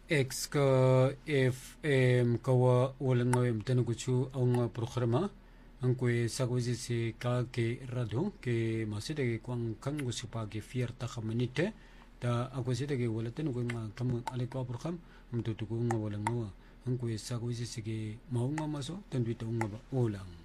Ex ka FM kawa walang ngawim tanukuchu ang programa ang kwe sagwezi si ka ke radio ke masida ke kwang kan gusipa ke fierta kamanite ta akwesida ke wala tanuku ma kam alekwa program mtutuku nga walang ngawa ang kwe sagwezi si ke maunga maso tanduita unga ba ulang